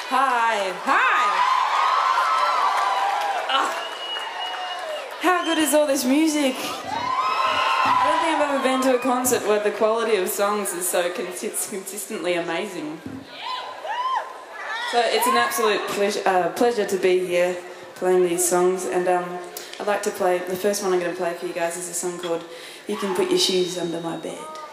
Hi, hi! How good is all this music? I don't think I've ever been to a concert where the quality of songs is so consistently amazing. So it's an absolute pleasure to be here playing these songs, and I'd like to play, the first one I'm going to play for you guys is a song called You Can Put Your Shoes Under My Bed.